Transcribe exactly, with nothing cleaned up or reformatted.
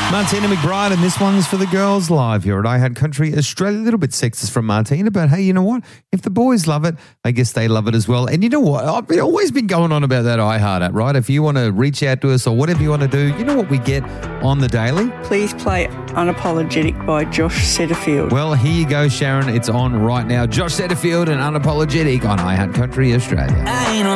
Martina McBride, and this one's for the girls live here at I Had Country Australia. A little bit sexist from Martina, but hey, you know what? If the boys love it, I guess they love it as well. And you know what? I've been, always been going on about that iHeart app, right? If you want to reach out to us or whatever you want to do, you know what we get on the daily? Please play Unapologetic by Josh Setterfield. Well, here you go, Sharon. It's on right now. Josh Setterfield and Unapologetic on I Had Country Australia. I ain't